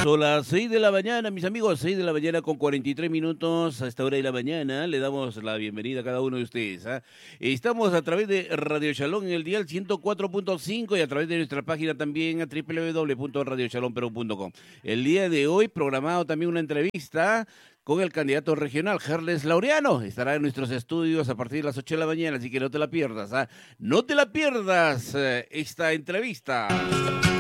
Son las 6 de la mañana, mis amigos, 6 de la mañana con 43 minutos. A esta hora de la mañana le damos la bienvenida a cada uno de ustedes. Estamos a través de Radio Shalom en el dial 104.5 y a través de nuestra página también a www.radioshalomperú.com. El día de hoy programado también una entrevista con el candidato regional, Herles Laureano. Estará en nuestros estudios a partir de las 8 de la mañana, así que no te la pierdas. No te la pierdas esta entrevista.